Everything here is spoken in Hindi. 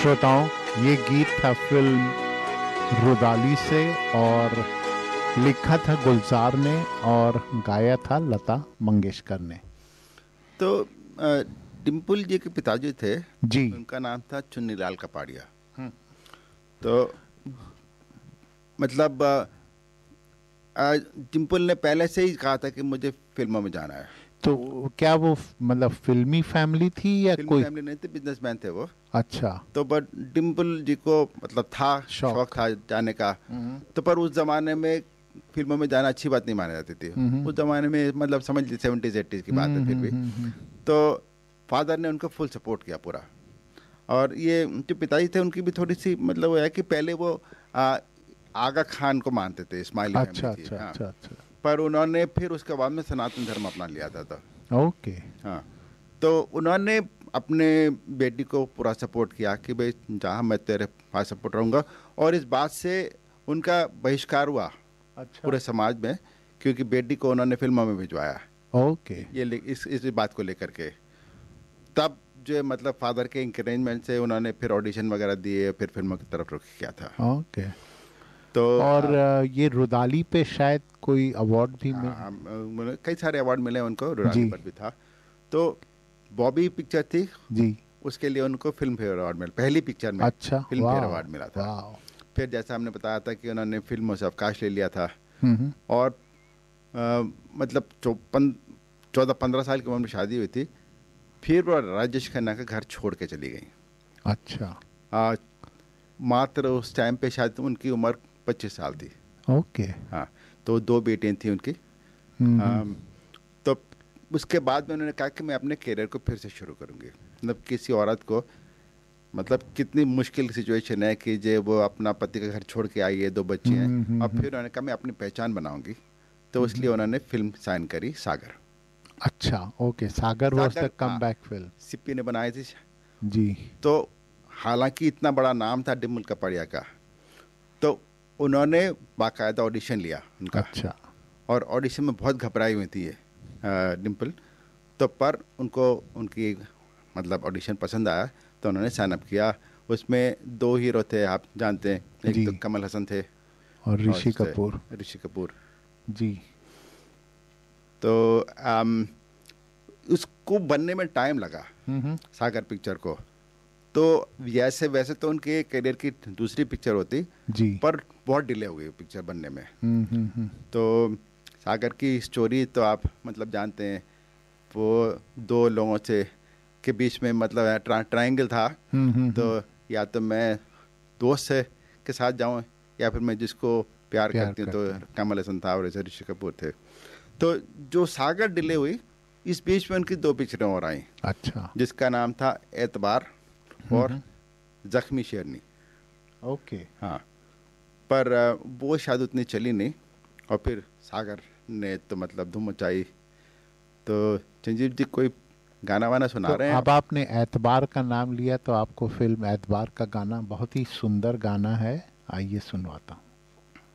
श्रोताओं, ये गीत था फिल्म रुदाली से और लिखा था गुलजार ने और गाया था लता मंगेशकर ने। तो डिम्पल जी के पिताजी थे जी। उनका नाम था चुन्नीलाल कपाड़िया। तो मतलब डिम्पल ने पहले से ही कहा था कि मुझे फिल्मों में जाना है। तो क्या वो मतलब फिल्मी फैमिली थी या फिल्मी कोई? फैमिली नहीं थे, बिजनेसमैन थे वो। अच्छा। तो बट डिम्पल जी को मतलब था शौक था जाने का। तो पर उस जमाने में फिल्मों में जाना अच्छी बात नहीं मानी जाती थी। उस जमाने में मतलब समझ ली 70s 80s की बात है फिर भी। तो फादर ने उनको फुल सपोर्ट किया पूरा। और ये जो पिताजी थे उनकी भी थोड़ी सी मतलब वो है कि पहले वो आगा खान को मानते थे, इस्माइली अच्छा फैमिली थी। अच्छा हाँ। अच्छा अच्छा। पर उन्होंने फिर उसके बाद में सनातन धर्म अपना लिया था। ओके। हाँ। तो उन्होंने अपने बेटी को पूरा सपोर्ट किया कि भाई जहाँ मैं तेरे पास सपोर्ट रहूँगा। और इस बात से उनका बहिष्कार हुआ अच्छा। पूरे समाज में, क्योंकि बेटी को उन्होंने फिल्मों में भिजवाया। ओके। इस बात को लेकर के तब जो मतलब फादर के इंकरेजमेंट से उन्होंने फिर ऑडिशन वगैरह दिए, फिर फिल्मों की तरफ रुख किया था। ओके। तो और ये रुदाली पे शायद कोई अवार्ड भी मिले? कई सारे अवार्ड मिले उनको, रुदाली जी पर भी था। तो बॉबी पिक्चर थी, जी। उसके लिए उनको फिल्म फेयर अवार्ड मिला, पहली पिक्चर में अच्छा। फिल्म फेयर वाह अवार्ड मिला था। वाह। फिर जैसा हमने बताया था कि उन्होंने फिल्मों से अवकाश ले लिया था। हम्म। और मतलब 14-15 साल की उम्र में शादी हुई थी। फिर वो राजेश खन्ना का घर छोड़ के चली गई। अच्छा। मात्र उस टाइम पे शायद उनकी उम्र 25 साल थी। ओके। हाँ। तो 2 बेटियां थी उनकी। तो उसके बाद में उन्होंने कहा कि मैं अपने करियर को फिर से शुरू करूँगी। मतलब किसी औरत को मतलब कितनी मुश्किल सिचुएशन है कि जो वो अपना पति का घर छोड़ के आई है, 2 बच्चे हैं, और फिर उन्होंने कहा मैं अपनी पहचान बनाऊंगी। तो इसलिए उन्होंने फिल्म साइन करी सागर। अच्छा। Okay. Sagar was the comeback film. Sippy ने बनाई थी जी। तो हालांकि इतना बड़ा नाम था डिम्पल कपाड़िया का, तो उन्होंने बाकायदा ऑडिशन लिया उनका। अच्छा। और ऑडिशन में बहुत घबराई हुई थी ये डिम्पल। तो पर उनको उनकी मतलब ऑडिशन पसंद आया तो उन्होंने साइन अप किया। उसमें 2 हीरो थे, आप जानते हैं, एक तो कमल हसन थे और ऋषि कपूर। ऋषि कपूर जी। तो उसको बनने में टाइम लगा सागर पिक्चर को। तो वैसे वैसे तो उनके करियर की दूसरी पिक्चर होती जी, पर बहुत डिले हो गई पिक्चर बनने में। तो सागर की स्टोरी तो आप मतलब जानते हैं, वो 2 लोगों से के बीच में मतलब ट्रायंगल था। तो या तो मैं दोस्त से के साथ जाऊं या फिर मैं जिसको प्यार करती हूँ, तो कमल हसन था और ऐसे ऋषि कपूर थे। तो जो सागर डिले हुई, इस बीच में उनकी 2 पिक्चरें और आई। अच्छा। जिसका नाम था एतबार और जख्मी शेरनी। ओके। हाँ। पर वो शायद उतनी चली नहीं और फिर सागर ने तो मतलब धूम मचाई। तो संजीव जी कोई गाना वाना सुना तो रहे हैं? अब आपने एतबार का नाम लिया तो आपको फिल्म एतबार का गाना, बहुत ही सुंदर गाना है, आइए सुनवाता हूँ।